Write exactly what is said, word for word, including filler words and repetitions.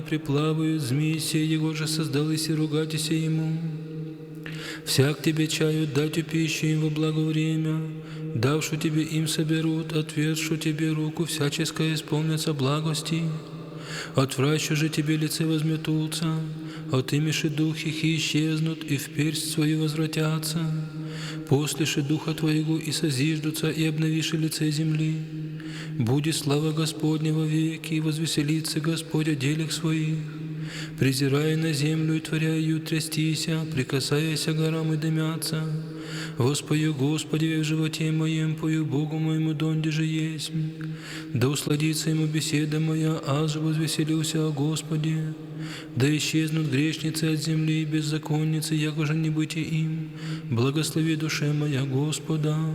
приплавают змеи сей, его же создалось и ругайтеся ему. Всяк тебе чаю дать пищу им во благо время, давшу тебе им соберут, отвершу тебе руку, всяческое исполнится благости. Отвращу же тебе лице возметутся, отымеши дух их и исчезнут, и в персть свою возвратятся. Послеши духа твоего и созиждутся, и обновиши лице земли. Будет слава Господня во веки, и возвеселится Господь о делах своих. Презирая на землю и творя ее трястися, прикасаясь к горам и дымятся. Воспою Господи в животе моем, пою Богу моему, донде же есть. Да усладится ему беседа моя, аз же возвеселился о Господе. Да исчезнут грешницы от земли и беззаконницы, яко же не быть им. Благослови душе моя Господа.